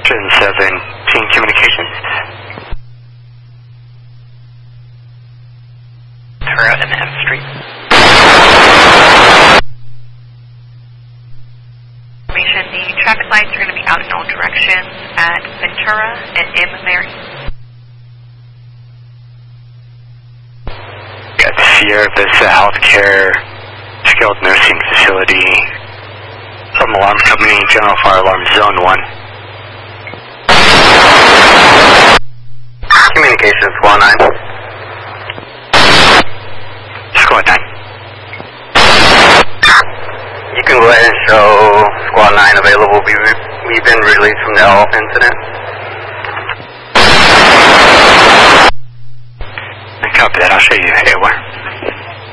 117 Communications. Ventura and M Street. The traffic lights are going to be out in all directions at Ventura and M. Mary. Got Sierra Vista Healthcare Skilled Nursing Facility. Some alarm company, General Fire Alarm Zone 1. Communications Squad 9. Squad 9. You can go ahead and show Squad 9 available. We've been released from the off incident. Copy that. I'll show you A1.